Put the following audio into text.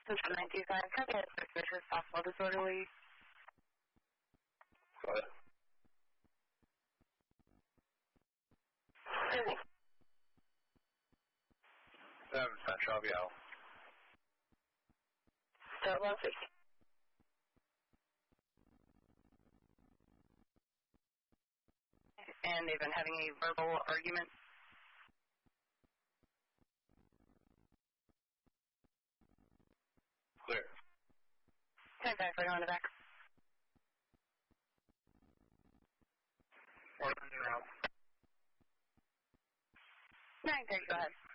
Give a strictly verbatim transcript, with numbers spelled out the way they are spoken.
Central nine two five, copy that suspicious possible disorderly. Go ahead. seven Central, I'll be out. So one sixty. And they've been having a verbal argument. Clear. ten five, right on the back. Four hundred out. nine thirty, go ahead.